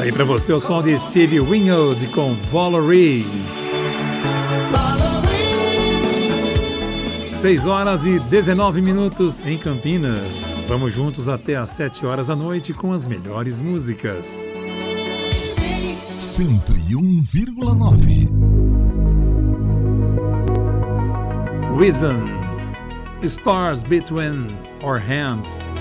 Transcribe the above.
Aí pra você o som de Stevie Winwood com Valerie. 6 horas e 19 minutos em Campinas. Vamos juntos até às 7 horas da noite com as melhores músicas. 101,9 Reason, Stars Between Our Hands.